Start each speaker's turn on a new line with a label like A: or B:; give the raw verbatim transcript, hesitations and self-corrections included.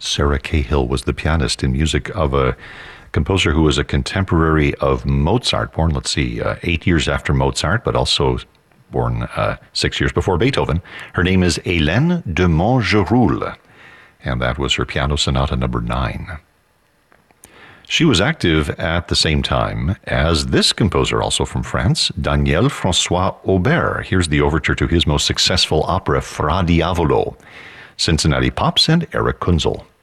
A: Sarah Cahill was the pianist in music of a composer who was a contemporary of Mozart, born, let's see, uh, eight years after Mozart, but also born uh, six years before Beethoven. Her name is Hélène de Montgeroul, and that was her piano sonata number nine. She was active at the same time as this composer, also from France, Daniel François Aubert. Here's the overture to his most successful opera, Fra Diavolo, Cincinnati Pops and Eric Kunzel.